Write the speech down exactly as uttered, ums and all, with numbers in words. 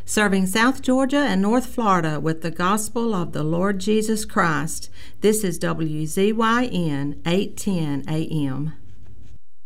serving South Georgia and North Florida with the gospel of the Lord Jesus Christ. This is W Z Y N eight ten A M.